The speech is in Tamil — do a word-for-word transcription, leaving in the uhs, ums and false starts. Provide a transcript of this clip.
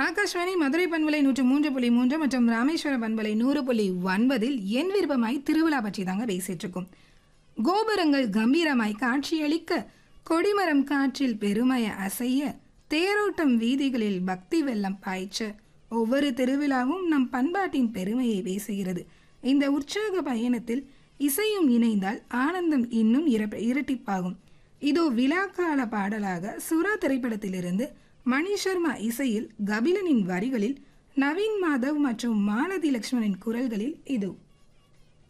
ஆகாஷ்வாணி மதுரை பண்பலை நூற்று மூன்று புள்ளி மூன்று மற்றும் ராமேஸ்வர பண்பலை நூறு புள்ளி ஒன்பதில் என் விருப்பமாய் திருவிழா பற்றி தாங்க பேசிட்டு இருக்கோம். கோபுரங்கள் கம்பீரமாய் காட்சியளிக்க, கொடிமரம் காற்றில் பெருமைய அசைய, தேரோட்டம் வீதிகளில் பக்தி வெள்ளம் பாய்ச்ச, ஒவ்வொரு திருவிழாவும் நம் பண்பாட்டின் பெருமையை பேசுகிறது. இந்த உற்சாக பயணத்தில் இசையும் இணைந்தால் ஆனந்தம் இன்னும் இரட்டிப்பாகும். இதோ விழாக்கால பாடலாக சுறா திரைப்படத்திலிருந்து மணி சர்மா இசையில் கபிலனின் வரிகளில் நவீன் மாதவ் மற்றும் மாலதி லக்ஷ்மணின் குரல்களில் இது